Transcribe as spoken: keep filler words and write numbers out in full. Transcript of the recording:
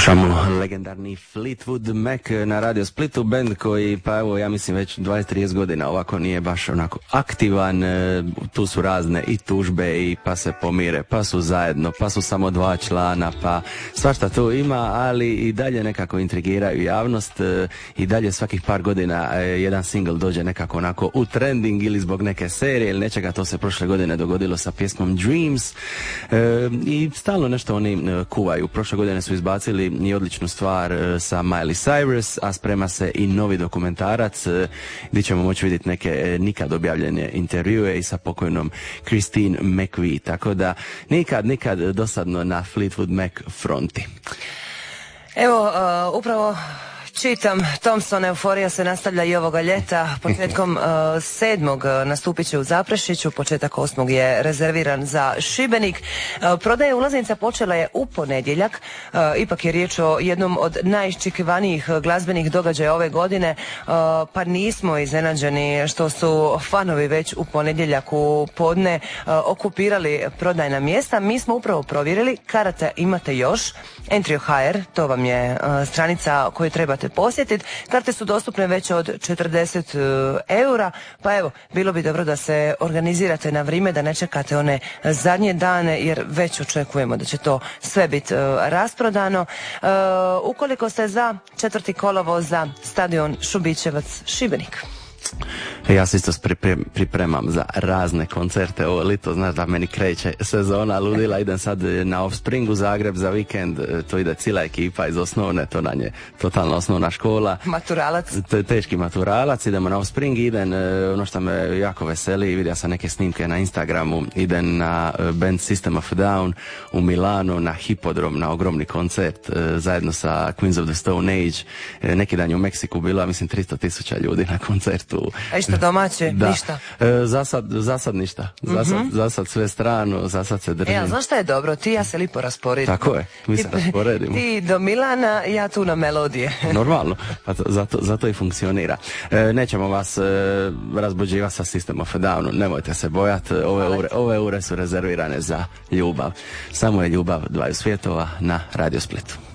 Slušamo legendarni Fleetwood Mac na Radio Splitu, band koji, pa evo, ja mislim već dvadeset do trideset godina ovako nije baš onako aktivan. Tu su razne i tužbe i pa se pomire, pa su zajedno, pa su samo dva člana, pa svašta tu ima, ali i dalje nekako intrigiraju javnost. I dalje svakih par godina jedan single dođe nekako onako u trending ili zbog neke serije ili nečega. To se prošle godine dogodilo sa pjesmom Dreams i stalno nešto oni kuvaju. Prošle godine su izbacili i odličnu stvar sa Miley Cyrus, a sprema se i novi dokumentarac gdje ćemo moći vidjeti neke nikad objavljene intervjue i sa pokojnom Christine McVie, tako da nikad, nikad dosadno na Fleetwood Mac fronti. Evo, uh, upravo čitam, Thompson euforija se nastavlja i ovoga ljeta. Početkom uh, sedmog nastupit će u Zaprešiću, početak osmog je rezerviran za Šibenik. Uh, prodaja ulaznica počela je u ponedjeljak, uh, ipak je riječ o jednom od najiščekivanijih glazbenih događaja ove godine, uh, pa nismo iznenađeni što su fanovi već u ponedjeljak u podne uh, okupirali prodajna mjesta. Mi smo upravo provjerili, karata imate još, Entrio punto h r, to vam je uh, stranica koju trebate posjetiti. Karte su dostupne već od četrdeset eura, pa evo, bilo bi dobro da se organizirate na vrijeme, da ne čekate one zadnje dane, jer već očekujemo da će to sve biti uh, rasprodano. Uh, ukoliko ste za četvrti kolovoz za stadion Šubićevac Šibenik. Ja se isto pripremam za razne koncerte ovo lito, znaš da meni kreće sezona ludila, idem sad na Offspring u Zagreb za vikend, to ide cijela ekipa iz osnovne, to nam je totalna osnovna škola. Maturalac. Te, teški maturalac, idemo na Offspring, idem, ono što me jako veseli, vidio sam neke snimke na Instagramu, idem na band System of a Down u Milanu, na Hipodrom, na ogromni koncert, zajedno sa Queens of the Stone Age, neki dan je u Meksiku bilo, mislim, tristo tisuća ljudi na koncertu. A isto domaće, da. Ništa? E, za, sad, za sad ništa. Za, mm-hmm. sad, za sad sve strano, za sad se držim. E, a znaš šta je dobro? Ti ja se lipo rasporedimo. Tako je, mi se rasporedimo. Ti do Milana, ja tu na melodije. Normalno, pa to, zato, zato i funkcionira. E, nećemo vas e, razbuđivati sa System of a Down, nemojte se bojati, ove ure, ove ure su rezervirane za ljubav. Samo je ljubav dvaju svjetova na Radio Splitu.